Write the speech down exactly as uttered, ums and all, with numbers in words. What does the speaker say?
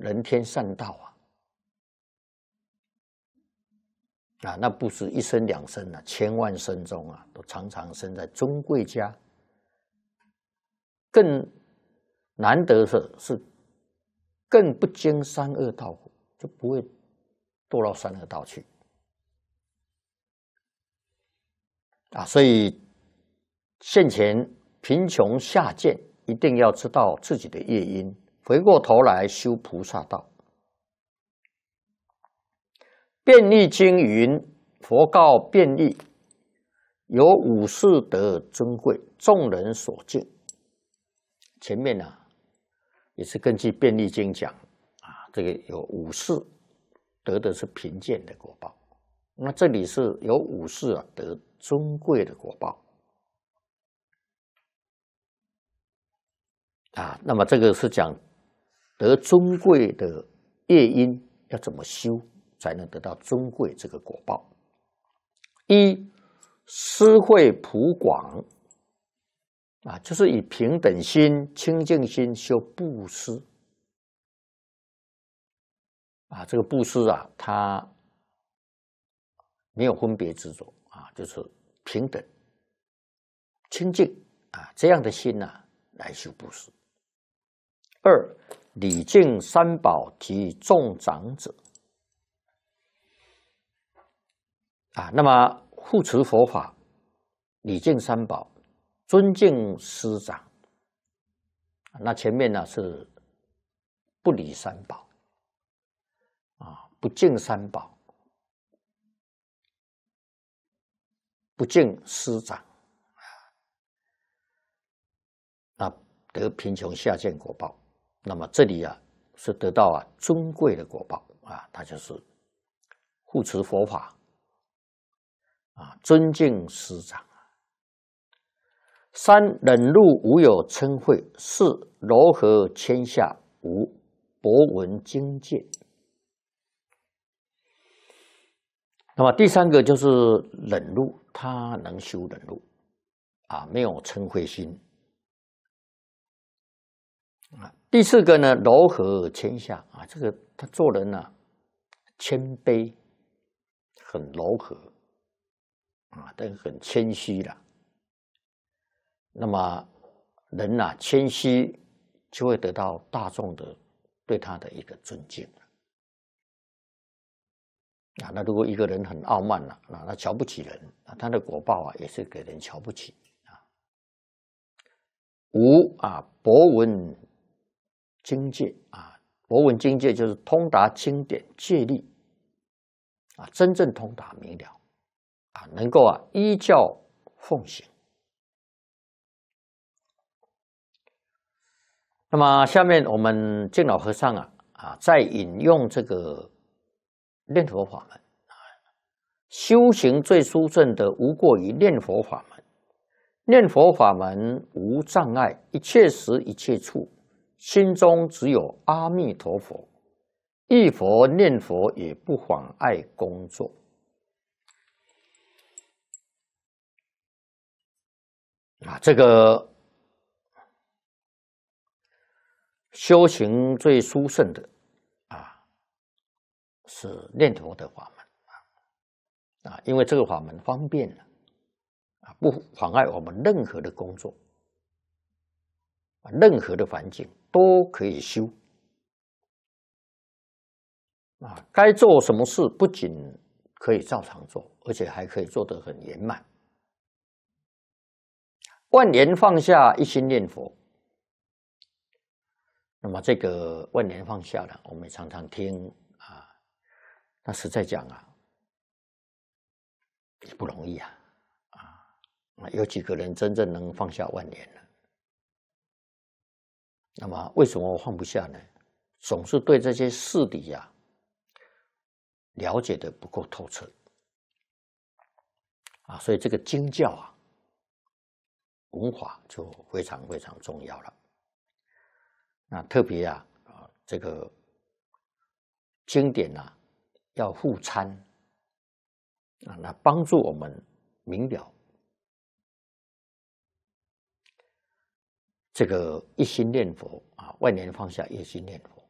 人天善道啊。啊，那不是一生两生啊，千万生中啊，都常常生在尊贵家。更难得的是，更不经三恶道，就不会堕到三恶道去。啊，所以现前贫穷下贱，一定要知道自己的业因，回过头来修菩萨道。便利经云：佛告便利，有五事得尊贵，众人所敬。前面呢、啊，也是根据便利经讲啊，这个有五事得的是贫贱的果报，那这里是有五事啊得尊贵的果报啊。那么这个是讲得尊贵的业因要怎么修，才能得到尊贵这个果报。一，施惠普广啊，就是以平等心、清净心修布施啊。这个布施啊，它没有分别执着啊，就是平等、清净啊，这样的心呐、啊，来修布施。二，礼敬三宝及众长者啊，那么护持佛法，礼敬三宝，尊敬师长。那前面呢是不理三宝啊，不敬三宝，不敬师长啊，得贫穷下贱果报。那么这里啊是得到啊尊贵的果报啊，它就是护持佛法啊，尊敬师长。三，忍辱无有嗔恚。四，柔和谦下。五，博闻经戒。那么第三个就是忍辱，他能修忍辱啊，没有嗔恚心啊。第四个呢，柔和谦下啊，这个他做人呢、啊、谦卑，很柔和啊，但很谦虚了。那么人呐、啊，谦虚就会得到大众的对他的一个尊敬啊。那如果一个人很傲慢了啊，他瞧不起人啊，他的果报啊也是给人瞧不起啊。五啊，博闻经戒啊，博闻经戒就是通达经典戒律啊，真正通达明了啊，能够啊依教奉行。那么下面我们净老和尚啊啊，在引用这个念佛法门啊，修行最殊胜的无过于念佛法门。念佛法门无障碍，一切时一切处，心中只有阿弥陀佛，忆佛念佛也不妨碍工作。啊，这个修行最殊胜的啊，是念佛的法门啊，因为这个法门方便了啊，不妨碍我们任何的工作啊，任何的环境都可以修啊。该做什么事，不仅可以照常做，而且还可以做得很圆满。万年放下，一心念佛。那么这个万年放下呢，我们也常常听啊，那实在讲啊，也不容易啊，啊，有几个人真正能放下万年呢？那么为什么我放不下呢？总是对这些事理呀、啊，了解的不够透彻啊，所以这个经教啊，文法就非常非常重要了。那特别啊，啊，这个经典啊，要互参啊，那帮助我们明了这个一心念佛啊，万年放下，一心念佛